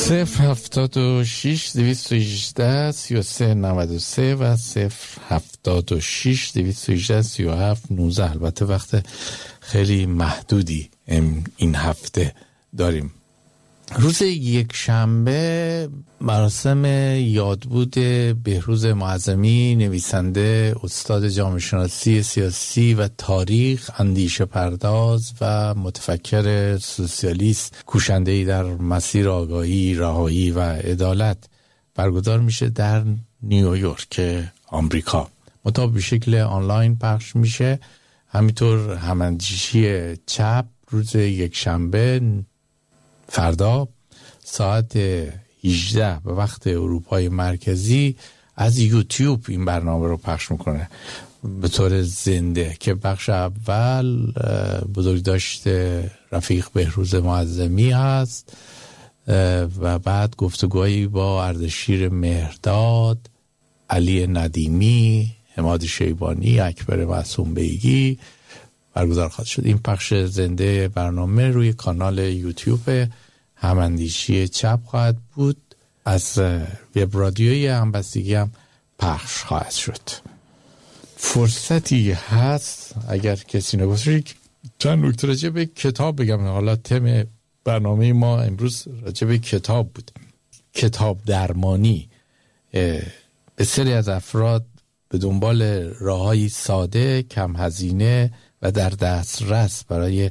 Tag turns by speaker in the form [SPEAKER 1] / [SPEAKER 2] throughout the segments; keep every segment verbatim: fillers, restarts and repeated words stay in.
[SPEAKER 1] صفر هفتاد و شش دویست و هجده سی و سه نود و سه و صفر هفتاد و شش دویست و هجده سی و هفت نوزده. البته وقت خیلی محدودی این هفته داریم. روز یک شنبه مراسم یادبود بهروز معظمی، نویسنده، استاد جامعه شناسی سیاسی و تاریخ، اندیشه پرداز و متفکر سوسیالیست، کوشنده‌ای در مسیر آگاهی، رهایی و عدالت، برگزار میشه در نیویورک آمریکا. مطابق به شکل آنلاین پخش میشه. همینطور هماندیشی چپ روز یک شنبه فردا ساعت هجده به وقت اروپای مرکزی از یوتیوب این برنامه رو پخش میکنه به طور زنده، که بخش اول بزرگداشت رفیق بهروز معظمی هست و بعد گفتگوهایی با اردشیر مهرداد، علی ندیمی، حماد شیبانی، اکبر معصوم بیگی برگزار خواهد شد. این پخش زنده برنامه روی کانال یوتیوب هماندیشی چپ خواهد بود. از وب رادیوی همبستگی هم پخش خواهد شد. فرصتی هست اگر کسی نگوشه چند نکته راجع به کتاب بگم. حالا تم برنامه ما امروز راجع به کتاب بود. کتاب درمانی. بسیاری از افراد به دنبال راه‌های ساده، کم هزینه و در دسترس برای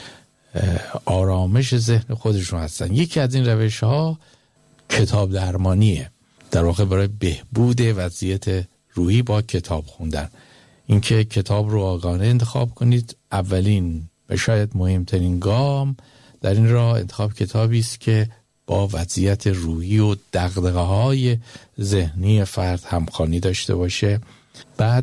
[SPEAKER 1] آرامش ذهن خودشون هستن. یکی از این روش ها کتاب درمانیه، در واقع برای بهبود وضعیت روحی با کتاب خوندن. اینکه کتاب رو آگاهانه انتخاب کنید. اولین و شاید مهمترین گام در این راه انتخاب کتابی است که با وضعیت روحی و دغدغه‌های ذهنی فرد همخوانی داشته باشه. بعد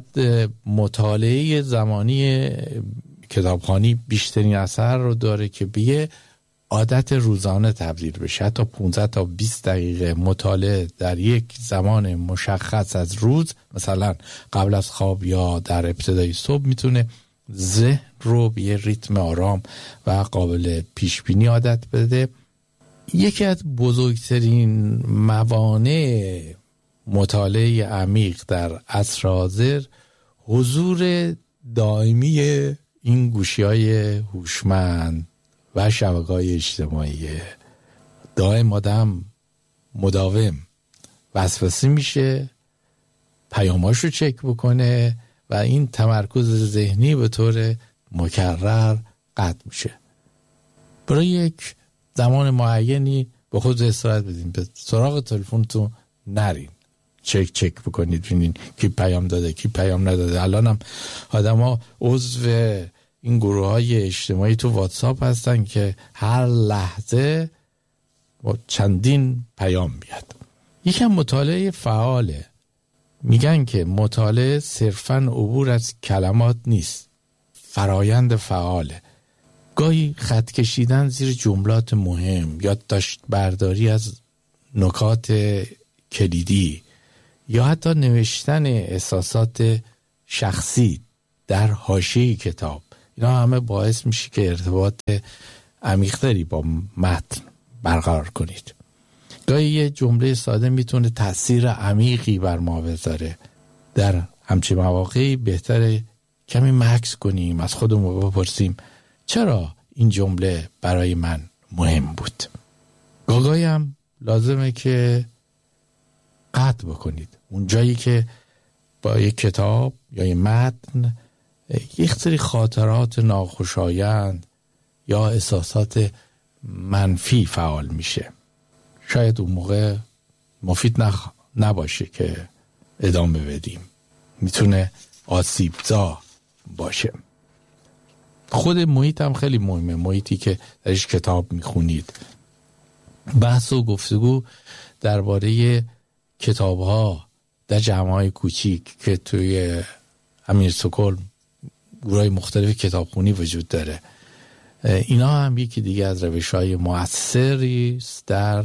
[SPEAKER 1] مطالعه زمانی کتابخوانی بیشترین اثر رو داره که به یه عادت روزانه تبدیل بشه. حتی پانزده تا بیست دقیقه مطالعه در یک زمان مشخص از روز، مثلا قبل از خواب یا در ابتدای صبح، میتونه ذهن رو به یه ریتم آرام و قابل پیش بینی عادت بده. یکی از بزرگترین موانع مطالعه عمیق در عصر حاضر حضور دائمی این گوشی‌های هوشمند و شبکه‌های اجتماعی. دائم آدم مداوم وسوسه میشه، پیاماش رو چک بکنه و این تمرکز ذهنی به طور مکرر قطع میشه. برای یک زمان معینی به خود استراحت بدین، به سراغ تلفنتون نرین، چک چک بکنید ببینین کی پیام داده کی پیام نداده. الان هم آدم ها عضو این گروه های اجتماعی تو واتساپ هستن که هر لحظه با چندین پیام بیاد. یکم مطالعه فعاله. میگن که مطالعه صرفاً عبور از کلمات نیست، فرایند فعاله. گاهی خط کشیدن زیر جملات مهم، یادداشت برداری از نکات کلیدی یا حتی نوشتن احساسات شخصی در حاشیه کتاب، اینا همه باعث میشه که ارتباط عمیق‌تری با متن برقرار کنید. گاهی یه جمله ساده میتونه تأثیر عمیقی بر ما بذاره. در همچین مواقعی بهتره کمی مکث کنیم، از خودمون بپرسیم چرا این جمله برای من مهم بود. گاهی هم لازمه که قطع بکنید. اون جایی که با یک کتاب یا یک متن یک سری خاطرات ناخوشایند یا احساسات منفی فعال میشه، شاید اون موقع مفید نخ... نباشه که ادامه بدیم، میتونه آسیبزا باشه. خود محیط هم خیلی مهمه، محیطی که درش کتاب میخونید. بحث و گفتگو درباره کتاب‌ها در جمع‌های کوچیک که توی امیر سکول گروهای مختلف کتابخونی وجود داره، اینا هم یکی دیگه از روش‌های مؤثری است در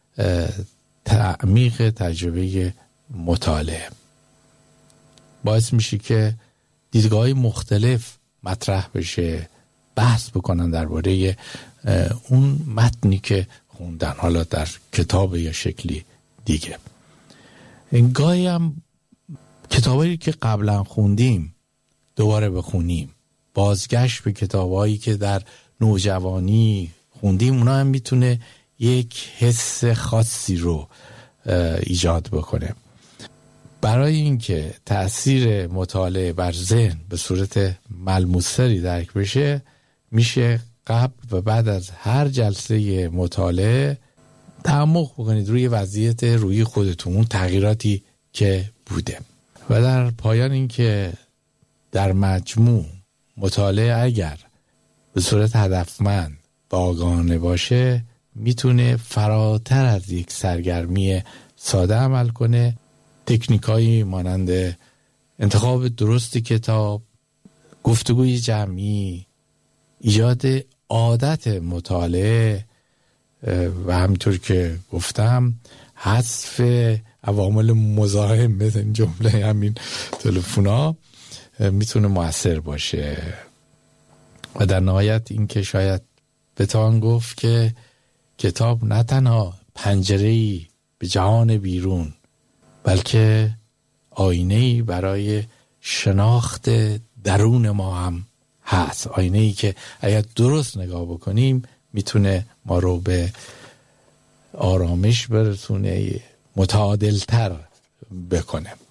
[SPEAKER 1] تعمیق تجربه مطالعه. باعث میشه که دیدگاه‌های مختلف مطرح بشه، بحث بکنن درباره اون متنی که خوندن، حالا در کتاب یا شکلی دیگه. این گاهی هم کتابایی که قبلا خوندیم دوباره بخونیم، بازگشت به کتابایی که در نوجوانی خوندیم، اونا هم میتونه یک حس خاصی رو ایجاد بکنه. برای اینکه تأثیر مطالعه بر ذهن به صورت ملموس‌تری درک بشه، میشه قبل و بعد از هر جلسه مطالعه تعمق بکنید روی وضعیت روحی خودتون، اون تغییراتی که بوده. و در پایان اینکه در مجموع مطالعه اگر به صورت هدفمند و آگاهانه باشه، میتونه فراتر از یک سرگرمی ساده عمل کنه. تکنیکایی مانند انتخاب درست کتاب، گفتگوی جمعی، ایجاد عادت مطالعه و همینطور که گفتم حذف عوامل مزاحم مثل این جمله همین تلفن‌ها میتونه مؤثر باشه. و در نهایت این که شاید بتوان گفت که کتاب نه تنها پنجره‌ای به جهان بیرون، بلکه آینه‌ای برای شناخت درون ما هم هست. آینه‌ای که اگر درست نگاه بکنیم میتونه ما رو به آرامش برسونه، متعادل‌تر بکنه.